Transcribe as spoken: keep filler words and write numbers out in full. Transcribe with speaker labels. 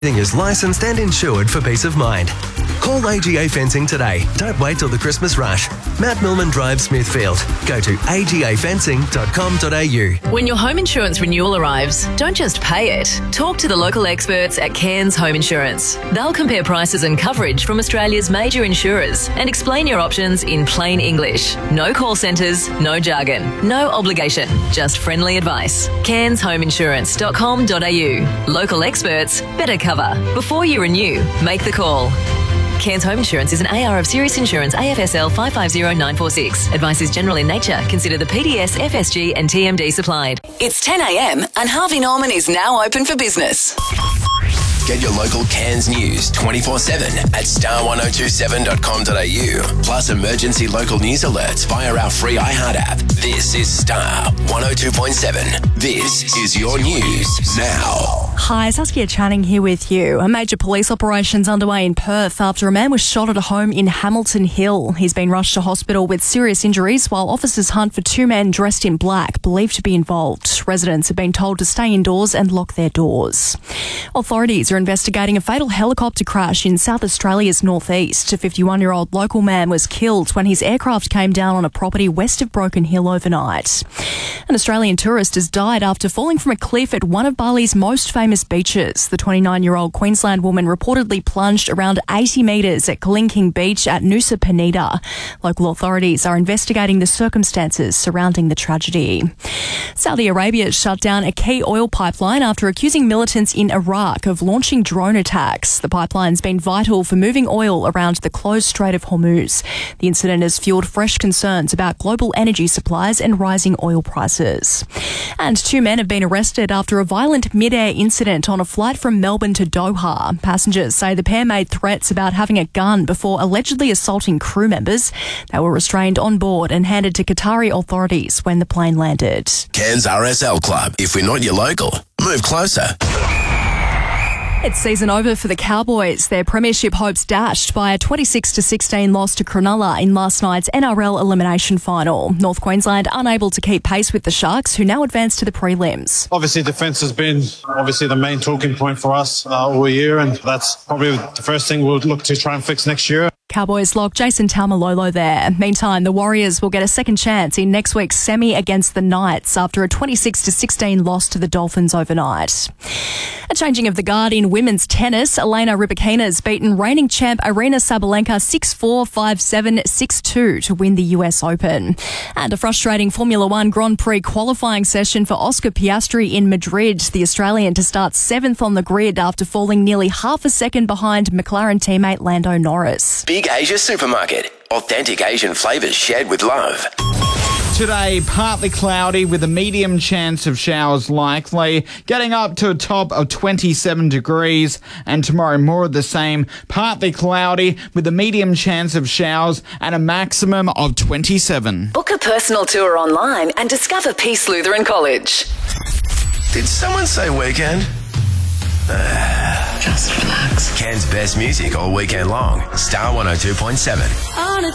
Speaker 1: Everything is licensed and insured for peace of mind. Call A G A Fencing today. Don't wait till the Christmas rush. Mount Millman Drive, Smithfield. Go to a g a fencing dot com dot a u.
Speaker 2: When your home insurance renewal arrives, don't just pay it. Talk to the local experts at Cairns Home Insurance. They'll compare prices and coverage from Australia's major insurers and explain your options in plain English. No call centres, no jargon, no obligation, just friendly advice. cairns home insurance dot com dot a u. Local experts, better cover. Before you renew, make the call. Cairns Home Insurance is an A R of Serious Insurance A F S L five five zero nine four six. Advice is general in nature. Consider the P D S, F S G and T M D supplied.
Speaker 3: It's ten a m and Harvey Norman is now open for business.
Speaker 4: Get your local Cairns news twenty-four seven at star one oh two seven dot com dot a u. Plus emergency local news alerts via our free iHeart app. This is Star one oh two point seven. This is your news now.
Speaker 5: Hi, Saskia Channing here with you. A major police operation's underway in Perth after a man was shot at a home in Hamilton Hill. He's been rushed to hospital with serious injuries while officers hunt for two men dressed in black believed to be involved. Residents have been told to stay indoors and lock their doors. Authorities are investigating a fatal helicopter crash in South Australia's northeast. A fifty-one-year-old local man was killed when his aircraft came down on a property west of Broken Hill overnight. An Australian tourist has died after falling from a cliff at one of Bali's most famous beaches. The twenty-nine-year-old Queensland woman reportedly plunged around eighty metres at Kalinking Beach at Nusa Penida. Local authorities are investigating the circumstances surrounding the tragedy. Saudi Arabia has shut down a key oil pipeline after accusing militants in Iraq of launching drone attacks. The pipeline's been vital for moving oil around the closed Strait of Hormuz. The incident has fueled fresh concerns about global energy supplies and rising oil prices. And two men have been arrested after a violent mid-air incident on a flight from Melbourne to Doha. Passengers say the pair made threats about having a gun before allegedly assaulting crew members. They were restrained on board and handed to Qatari authorities when the plane landed.
Speaker 4: Cairns R S L Club. If we're not your local, move closer.
Speaker 5: It's season over for the Cowboys. Their premiership hopes dashed by a twenty-six to sixteen loss to Cronulla in last night's N R L elimination final. North Queensland unable to keep pace with the Sharks, who now advance to the prelims.
Speaker 6: Obviously, defence has been obviously the main talking point for us uh, all year, and that's probably the first thing we'll look to try and fix next year.
Speaker 5: Cowboys lock Jason Taumalolo there. Meantime, the Warriors will get a second chance in next week's semi against the Knights after a twenty-six to sixteen loss to the Dolphins overnight. A changing of the guard in women's tennis. Elena Rybakina has beaten reigning champ Aryna Sabalenka six four, five seven, six two to win the U S Open. And a frustrating Formula One Grand Prix qualifying session for Oscar Piastri in Madrid. The Australian to start seventh on the grid after falling nearly half a second behind McLaren teammate Lando Norris.
Speaker 4: Big Asia Supermarket. Authentic Asian flavours shared with love.
Speaker 7: Today, partly cloudy with a medium chance of showers likely, getting up to a top of twenty-seven degrees. And tomorrow, more of the same, partly cloudy with a medium chance of showers and a maximum of twenty-seven.
Speaker 3: Book a personal tour online and discover Peace Lutheran College.
Speaker 4: Did someone say weekend? Uh,
Speaker 3: Just relax.
Speaker 4: Cairns' best music all weekend long. Star one oh two point seven.